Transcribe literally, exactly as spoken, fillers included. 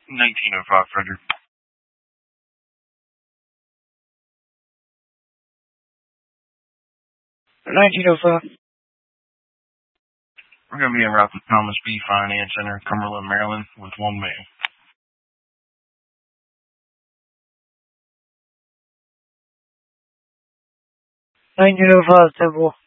nineteen oh five, Frederick. nineteen oh five. We're going to be en route to Thomas B. Finance Center, Cumberland, Maryland, with one man. nineteen oh five, Temple.